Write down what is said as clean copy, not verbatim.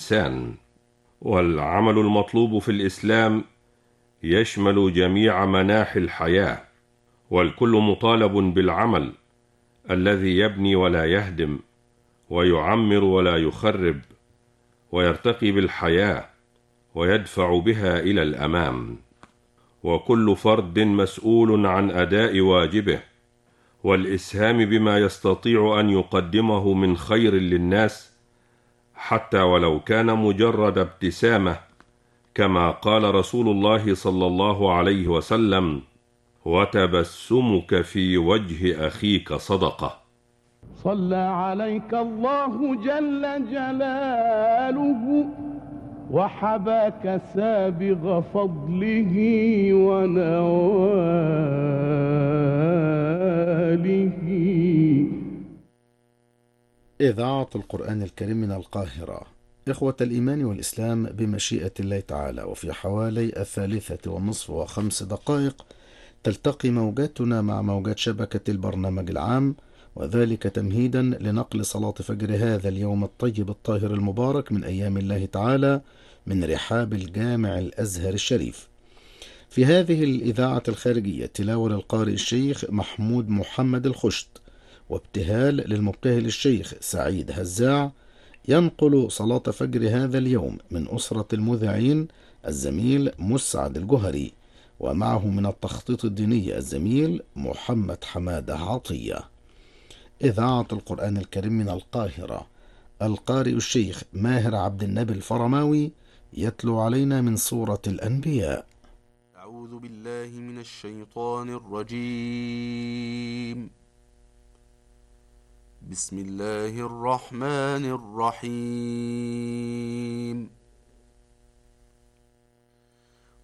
الإنسان. والعمل المطلوب في الإسلام يشمل جميع مناحي الحياة، والكل مطالب بالعمل الذي يبني ولا يهدم، ويعمر ولا يخرب، ويرتقي بالحياة ويدفع بها إلى الأمام. وكل فرد مسؤول عن أداء واجبه والإسهام بما يستطيع أن يقدمه من خير للناس، حتى ولو كان مجرد ابتسامة، كما قال رسول الله صلى الله عليه وسلم: وتبسمك في وجه أخيك صدقة. صلى عليك الله جل جلاله وحباك سابغ فضله ونواله. إذاعة القرآن الكريم من القاهرة. إخوة الإيمان والإسلام، بمشيئة الله تعالى وفي حوالي 3:05 تلتقي موجاتنا مع موجات شبكة البرنامج العام، وذلك تمهيدا لنقل صلاة فجر هذا اليوم الطيب الطاهر المبارك من أيام الله تعالى من رحاب الجامع الأزهر الشريف. في هذه الإذاعة الخارجية تلاوة للقارئ الشيخ محمود محمد الخشت، وابتهال للمبتهل الشيخ سعيد هزاع، ينقل صلاة فجر هذا اليوم من أسرة المذيعين الزميل مسعد الجهري، ومعه من التخطيط الديني الزميل محمد حمادة عطية. إذاعة القرآن الكريم من القاهرة. القارئ الشيخ ماهر عبد النبي الفرماوي يتلو علينا من سورة الأنبياء. أعوذ بالله من الشيطان الرجيم. بسم الله الرحمن الرحيم.